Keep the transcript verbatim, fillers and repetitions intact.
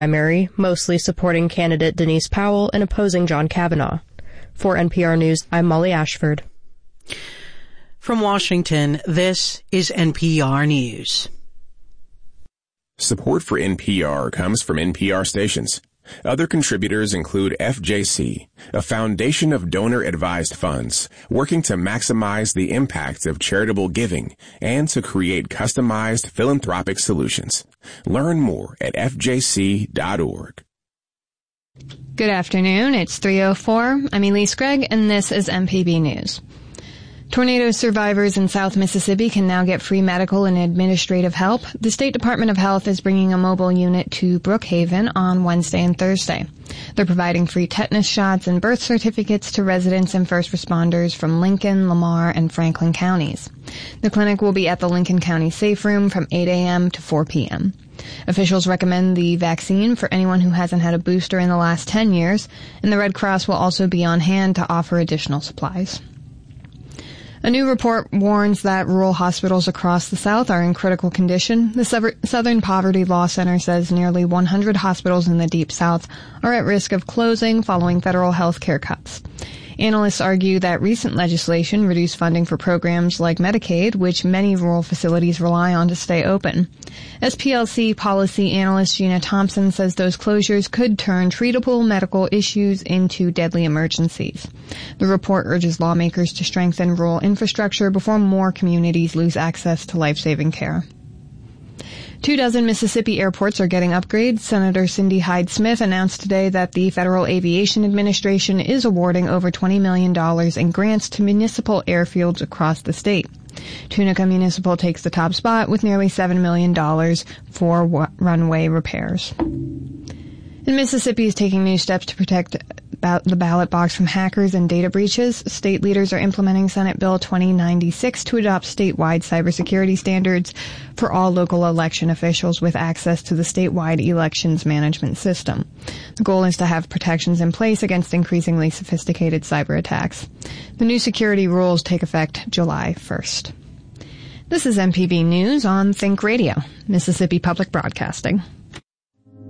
primary, mostly supporting candidate Denise Powell and opposing John Kavanaugh. For N P R News, I'm Molly Ashford. From Washington, this is N P R News. Support for N P R comes from N P R stations. Other contributors include F J C, a foundation of donor-advised funds working to maximize the impact of charitable giving and to create customized philanthropic solutions. Learn more at F J C dot org. Good afternoon. It's three oh four. I'm Elise Gregg, and this is M P B News. Tornado survivors in South Mississippi can now get free medical and administrative help. The State Department of Health is bringing a mobile unit to Brookhaven on Wednesday and Thursday. They're providing free tetanus shots and birth certificates to residents and first responders from Lincoln, Lamar, and Franklin counties. The clinic will be at the Lincoln County Safe Room from eight a.m. to four p.m. Officials recommend the vaccine for anyone who hasn't had a booster in the last ten years, and the Red Cross will also be on hand to offer additional supplies. A new report warns that rural hospitals across the South are in critical condition. The Southern Poverty Law Center says nearly one hundred hospitals in the Deep South are at risk of closing following federal health care cuts. Analysts argue that recent legislation reduced funding for programs like Medicaid, which many rural facilities rely on to stay open. S P L C policy analyst Gina Thompson says those closures could turn treatable medical issues into deadly emergencies. The report urges lawmakers to strengthen rural infrastructure before more communities lose access to life-saving care. Two dozen Mississippi airports are getting upgrades. Senator Cindy Hyde-Smith announced today that the Federal Aviation Administration is awarding over twenty million dollars in grants to municipal airfields across the state. Tunica Municipal takes the top spot with nearly seven million dollars for w- runway repairs. And Mississippi is taking new steps to protect the ballot box from hackers and data breaches. State leaders are implementing Senate Bill twenty ninety-six to adopt statewide cybersecurity standards for all local election officials with access to the statewide elections management system. The goal is to have protections in place against increasingly sophisticated cyber attacks. The new security rules take effect July first. This is M P B News on Think Radio, Mississippi Public Broadcasting.